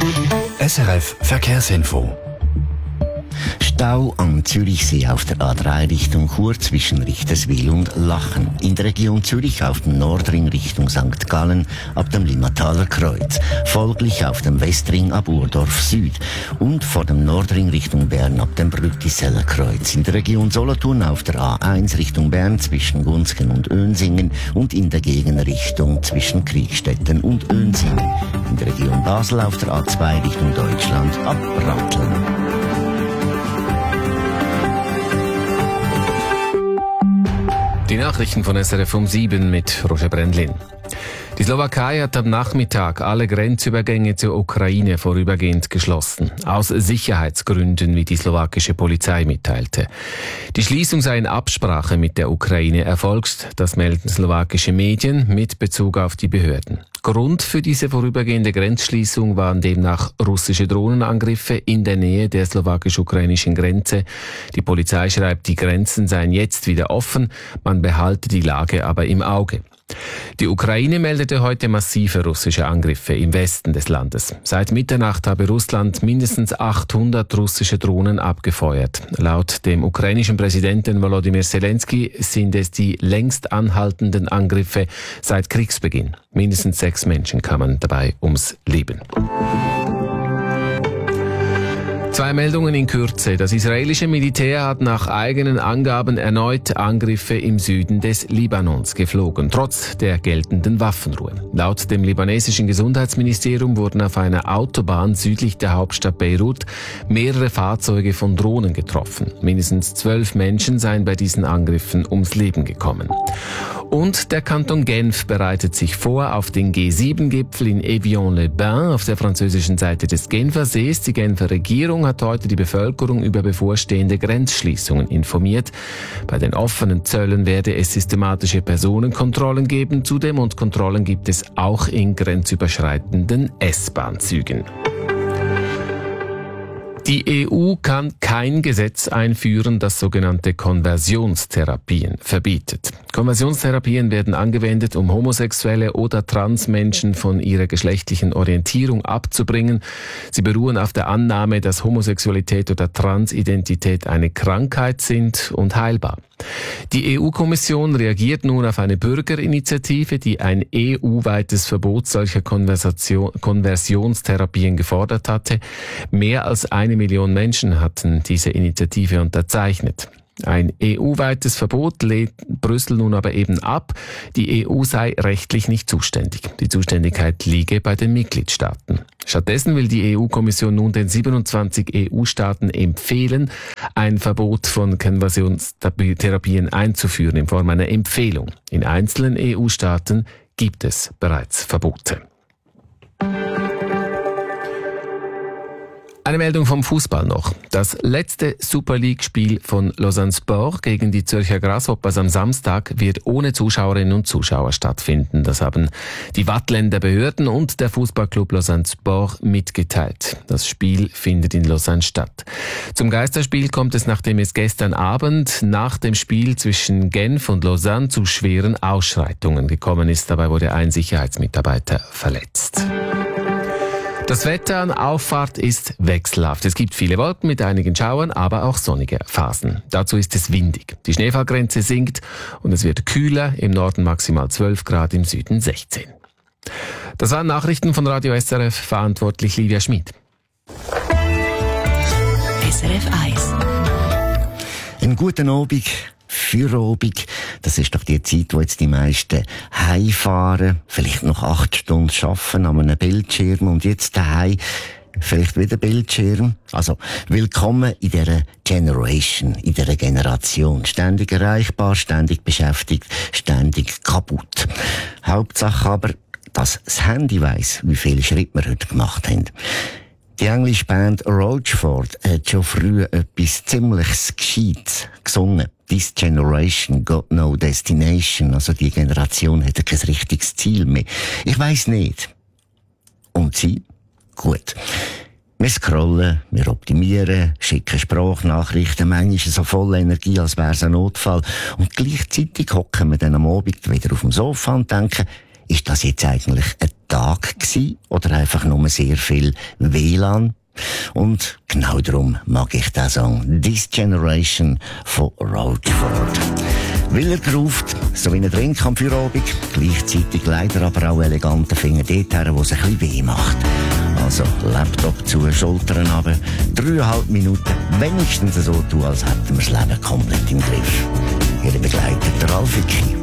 SRF Verkehrsinfo. Stau am Zürichsee auf der A3 Richtung Chur zwischen Richterswil und Lachen. In der Region Zürich auf dem Nordring Richtung St. Gallen ab dem Limmataler Kreuz. Folglich auf dem Westring ab Urdorf Süd. Und vor dem Nordring Richtung Bern ab dem Brüttiseller Kreuz. In der Region Solothurn auf der A1 Richtung Bern zwischen Gunzgen und Önsingen und in der Gegenrichtung zwischen Kriegstetten und Önsingen. In der Region Basel auf der A2 Richtung Deutschland ab Ratteln. Die Nachrichten von SRF um 7 mit Roger Brendlin. Die Slowakei hat am Nachmittag alle Grenzübergänge zur Ukraine vorübergehend geschlossen. Aus Sicherheitsgründen, wie die slowakische Polizei mitteilte. Die Schließung sei in Absprache mit der Ukraine erfolgt, das melden slowakische Medien mit Bezug auf die Behörden. Grund für diese vorübergehende Grenzschließung waren demnach russische Drohnenangriffe in der Nähe der slowakisch-ukrainischen Grenze. Die Polizei schreibt, die Grenzen seien jetzt wieder offen, man behalte die Lage aber im Auge. Die Ukraine meldete heute massive russische Angriffe im Westen des Landes. Seit Mitternacht habe Russland mindestens 800 russische Drohnen abgefeuert. Laut dem ukrainischen Präsidenten Volodymyr Zelensky sind es die längst anhaltenden Angriffe seit Kriegsbeginn. Mindestens 6 Menschen kamen dabei ums Leben. 2 Meldungen in Kürze. Das israelische Militär hat nach eigenen Angaben erneut Angriffe im Süden des Libanons geflogen, trotz der geltenden Waffenruhe. Laut dem libanesischen Gesundheitsministerium wurden auf einer Autobahn südlich der Hauptstadt Beirut mehrere Fahrzeuge von Drohnen getroffen. Mindestens 12 Menschen seien bei diesen Angriffen ums Leben gekommen. Und der Kanton Genf bereitet sich vor auf den G7-Gipfel in Evian-les-Bains auf der französischen Seite des Genfersees. Die Genfer Regierung hat heute die Bevölkerung über bevorstehende Grenzschließungen informiert. Bei den offenen Zöllen werde es systematische Personenkontrollen geben. Zudem und Kontrollen gibt es auch in grenzüberschreitenden S-Bahn-Zügen. Die EU kann kein Gesetz einführen, das sogenannte Konversionstherapien verbietet. Konversionstherapien werden angewendet, um homosexuelle oder Transmenschen von ihrer geschlechtlichen Orientierung abzubringen. Sie beruhen auf der Annahme, dass Homosexualität oder Transidentität eine Krankheit sind und heilbar. Die EU-Kommission reagiert nun auf eine Bürgerinitiative, die ein EU-weites Verbot solcher Konversionstherapien gefordert hatte. Mehr als 1 Million Menschen hatten diese Initiative unterzeichnet. Ein EU-weites Verbot lehnt Brüssel nun aber eben ab. Die EU sei rechtlich nicht zuständig. Die Zuständigkeit liege bei den Mitgliedstaaten. Stattdessen will die EU-Kommission nun den 27 EU-Staaten empfehlen, ein Verbot von Konversionstherapien einzuführen in Form einer Empfehlung. In einzelnen EU-Staaten gibt es bereits Verbote. Eine Meldung vom Fußball noch. Das letzte Super League-Spiel von Lausanne Sport gegen die Zürcher Grasshoppers am Samstag wird ohne Zuschauerinnen und Zuschauer stattfinden. Das haben die Waadtländer Behörden und der Fußballclub Lausanne Sport mitgeteilt. Das Spiel findet in Lausanne statt. Zum Geisterspiel kommt es, nachdem es gestern Abend nach dem Spiel zwischen Genf und Lausanne zu schweren Ausschreitungen gekommen ist. Dabei wurde ein Sicherheitsmitarbeiter verletzt. Das Wetter an Auffahrt ist wechselhaft. Es gibt viele Wolken mit einigen Schauern, aber auch sonnige Phasen. Dazu ist es windig. Die Schneefallgrenze sinkt und es wird kühler, im Norden maximal 12 Grad, im Süden 16. Das waren Nachrichten von Radio SRF, verantwortlich Livia Schmid. SRF 1. Einen guten Abend. Feierabend, das ist doch die Zeit, wo jetzt die meisten heimfahren, vielleicht noch 8 Stunden arbeiten an einem Bildschirm und jetzt daheim vielleicht wieder Bildschirm. Also, willkommen in dieser Generation, in dieser Generation. Ständig erreichbar, ständig beschäftigt, ständig kaputt. Hauptsache aber, dass das Handy weiss, wie viele Schritte wir heute gemacht haben. Die englische Band Roachford hat schon früh etwas ziemlich Gescheites gesungen. This generation got no destination. Also die Generation hat kein richtiges Ziel mehr. Ich weiss nicht. Und Sie? Gut. Wir scrollen, wir optimieren, schicken Sprachnachrichten, manchmal so voller Energie, als wäre es ein Notfall. Und gleichzeitig hocken wir dann am Abend wieder auf dem Sofa und denken, ist das jetzt eigentlich ein Tag gewesen oder einfach nur sehr viel WLAN? Und genau darum mag ich den Song «This Generation» von Roachford. Weil er ruft, so wie ein Drink am Feierabend, gleichzeitig leider aber auch eleganten Finger dort her, wo es ein bisschen weh macht. Also Laptop zu, Schultern runter, 3,5 Minuten, wenigstens so tun, als hätten wir das Leben komplett im Griff. Ihr Begleiter, der Ralf Wicki.